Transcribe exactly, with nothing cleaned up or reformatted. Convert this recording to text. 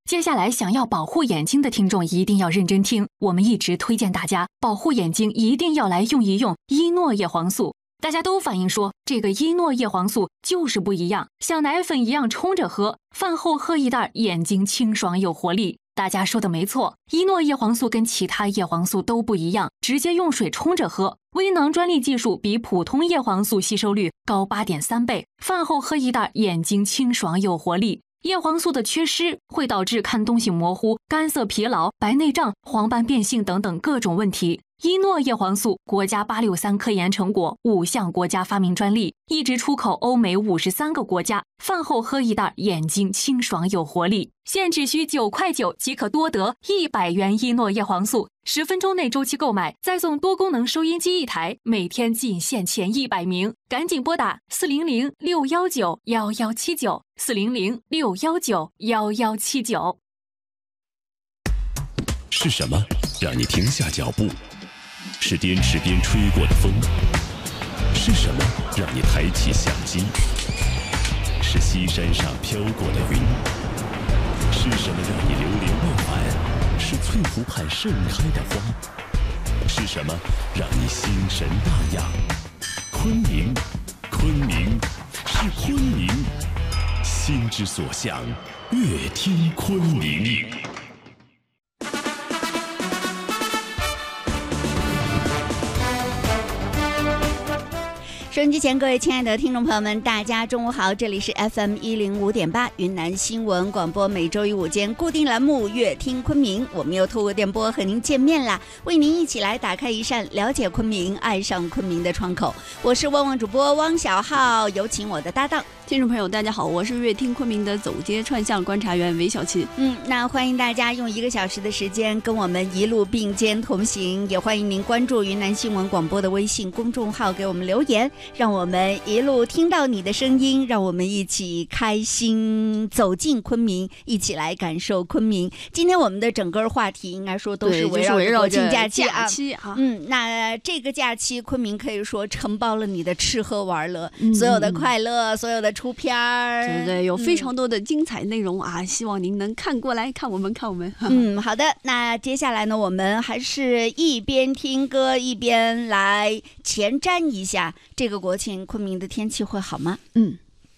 接下来想要保护眼睛的听众一定要认真听，我们一直推荐大家保护眼睛一定要来用一用伊诺叶黄素。大家都反映说这个伊诺叶黄素就是不一样，像奶粉一样冲着喝，饭后喝一袋眼睛清爽有活力。大家说的没错，伊诺叶黄素跟其他叶黄素都不一样，直接用水冲着喝。微囊专利技术比普通叶黄素吸收率高 八点三 倍，饭后喝一袋眼睛清爽有活力。叶黄素的缺失会导致看东西模糊、干涩疲劳、白内障、黄斑变性等等各种问题。伊诺叶黄素国家八六三科研成果，五项国家发明专利，一直出口欧美五十三个国家。饭后喝一袋，眼睛清爽有活力。现只需九块九即可多得一百元伊诺叶黄素，十分钟内周期购买，再送多功能收音机一台，每天仅限前一百名，赶紧拨打四零零六一九一一七九四零零六一九一一七九。 是什么让你停下脚步？是颠池边吹过的风？是什么让你抬起相机？是西山上飘过的云？是什么让你流连忘返？是翠湖畔盛开的花？是什么让你心神荡漾？昆明，昆明是昆明，心之所向，乐听昆明。 收音机前各位亲爱的听众朋友们，大家中午好，这里是 F M 一零五点八云南新闻广播，每周一午间固定栏目乐听昆明，我们又透过电波和您见面啦，为您一起来打开一扇了解昆明、爱上昆明的窗口。我是旺旺主播汪小浩，有请我的搭档。 听众朋友大家好，我是乐听昆明的走街串巷观察员韦小琪。 嗯，那欢迎大家用一个小时的时间跟我们一路并肩同行，也欢迎您关注云南新闻广播的微信公众号，给我们留言，让我们一路听到你的声音，让我们一起开心走进昆明，一起来感受昆明。今天我们的整个话题应该说都是围绕着国庆假期啊。 期啊嗯，那这个假期昆明可以说承包了你的吃喝玩乐，嗯、所有的快乐，所有的出片儿， 对对，有非常多的精彩内容、嗯、啊！希望您能看过来，看我们，看我们。 嗯，好的。那接下来呢，我们还是一边听歌一边来前瞻一下这个国庆昆明的天气会好吗？ 嗯。